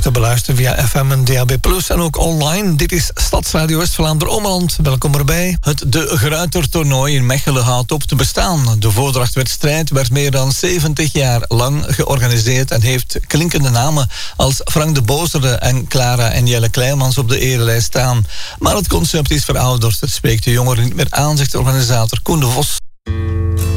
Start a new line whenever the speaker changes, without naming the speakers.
te beluisteren via FM en DAB+, en ook online. Dit is Stadsradio West-Vlaanderen-Ommeland. Welkom erbij. Het De Gruyter-toernooi in Mechelen houdt op te bestaan. De voordrachtwedstrijd werd meer dan 70 jaar lang georganiseerd en heeft klinkende namen als Frank de Bozere en Clara en Jelle Kleimans op de erelijst staan. Maar het concept is verouderd. Het spreekt de jongeren niet meer aan, zegt de organisator Koen de Vos.